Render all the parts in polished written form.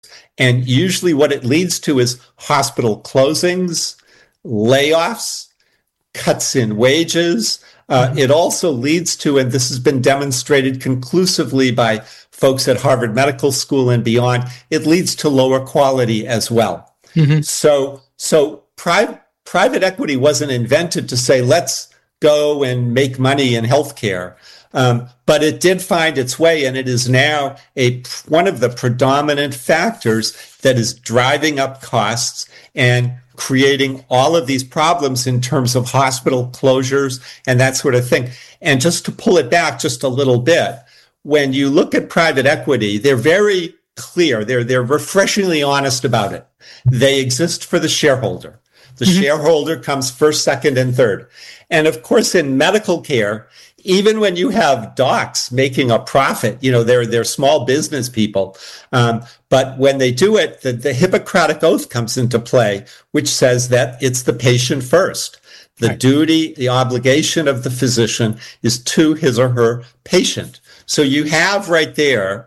And usually what it leads to is hospital closings, layoffs, cuts in wages. It also leads to, and this has been demonstrated conclusively by folks at Harvard Medical School and beyond, it leads to lower quality as well. Mm-hmm. So private equity wasn't invented to say, let's go and make money in healthcare. But it did find its way, and it is now one of the predominant factors that is driving up costs and creating all of these problems in terms of hospital closures and that sort of thing. And just to pull it back just a little bit, when you look at private equity, they're very clear. They're refreshingly honest about it. They exist for the shareholder. The shareholder comes first, second, and third. And of course, in medical care, even when you have docs making a profit, they're small business people. But when they do it, the Hippocratic Oath comes into play, which says that it's the patient first. The duty, the obligation of the physician is to his or her patient. So you have right there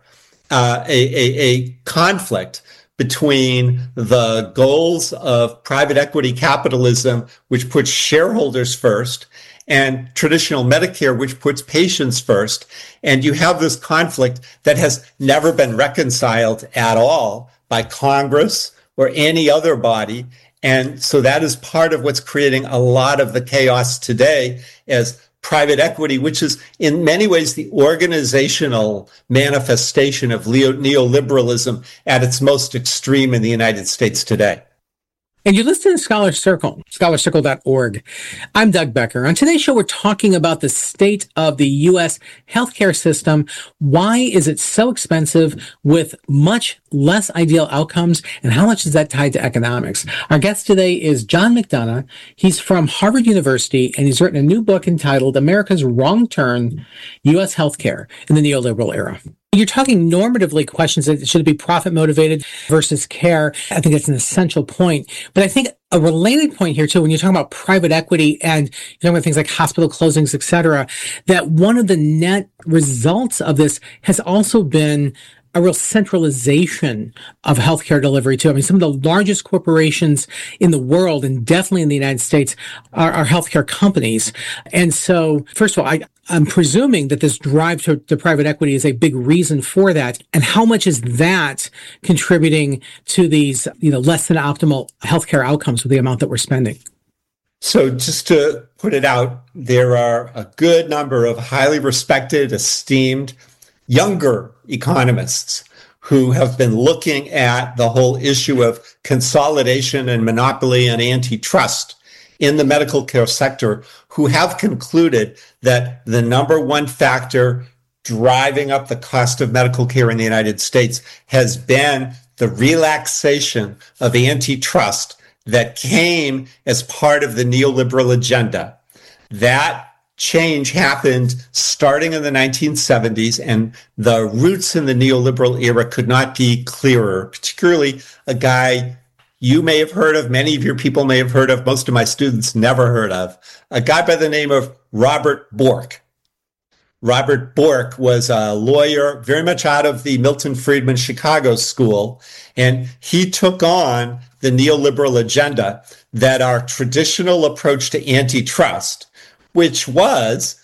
a conflict between the goals of private equity capitalism, which puts shareholders first, and traditional Medicare, which puts patients first. And you have this conflict that has never been reconciled at all by Congress or any other body. And so that is part of what's creating a lot of the chaos today as private equity, which is in many ways the organizational manifestation of neoliberalism at its most extreme in the United States today. And you're listening to Scholar Circle, scholarcircle.org. I'm Doug Becker. On today's show, we're talking about the state of the U.S. healthcare system. Why is it so expensive with much less ideal outcomes? And how much is that tied to economics? Our guest today is John McDonough. He's from Harvard University, and he's written a new book entitled America's Wrong Turn, U.S. Healthcare in the Neoliberal Era. You're talking normatively questions that should it be profit motivated versus care. I think that's an essential point. But I think a related point here too, when you're talking about private equity and you're talking about things like hospital closings, et cetera, that one of the net results of this has also been a real centralization of healthcare delivery too. I mean, some of the largest corporations in the world and definitely in the United States are healthcare companies. And so, first of all, I'm presuming that this drive to private equity is a big reason for that. And how much is that contributing to these, less than optimal healthcare outcomes with the amount that we're spending? So just to put it out, there are a good number of highly respected, esteemed, younger economists who have been looking at the whole issue of consolidation and monopoly and antitrust in the medical care sector, who have concluded that the number one factor driving up the cost of medical care in the United States has been the relaxation of antitrust that came as part of the neoliberal agenda. That change happened starting in the 1970s, and the roots in the neoliberal era could not be clearer, particularly a guy you may have heard of, many of your people may have heard of, most of my students never heard of, a guy by the name of Robert Bork. Robert Bork was a lawyer very much out of the Milton Friedman Chicago school, and he took on the neoliberal agenda that our traditional approach to antitrust, which was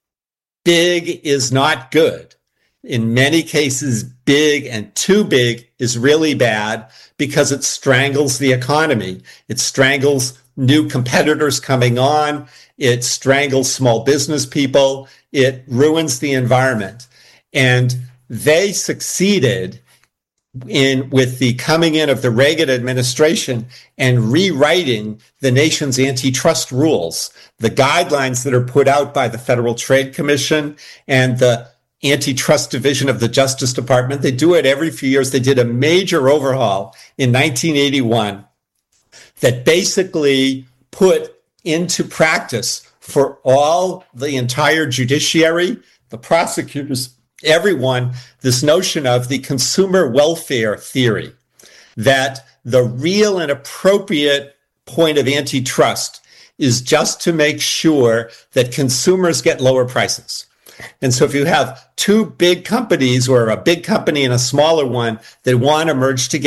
big is not good. In many cases, big and too big is really bad because it strangles the economy. It strangles new competitors coming on. It strangles small business people. It ruins the environment. And they succeeded with the coming in of the Reagan administration and rewriting the nation's antitrust rules, the guidelines that are put out by the Federal Trade Commission and the Antitrust Division of the Justice Department. They do it every few years. They did a major overhaul in 1981 that basically put into practice for the entire judiciary, the prosecutors, everyone, this notion of the consumer welfare theory, that the real and appropriate point of antitrust is just to make sure that consumers get lower prices. And so if you have two big companies or a big company and a smaller one that want to merge together,